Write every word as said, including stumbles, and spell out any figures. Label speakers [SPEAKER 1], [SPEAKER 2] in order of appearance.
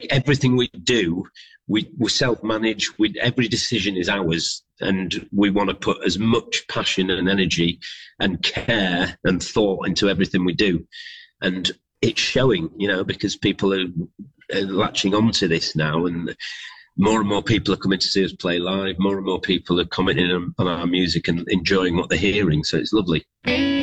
[SPEAKER 1] everything we do, we, we self-manage. We, every decision is ours, and we want to put as much passion and energy and care and thought into everything we do. And it's showing, you know, because people are, are latching onto this now, and more and more people are coming to see us play live. More and more people are commenting on, on our music and enjoying what they're hearing. So it's lovely.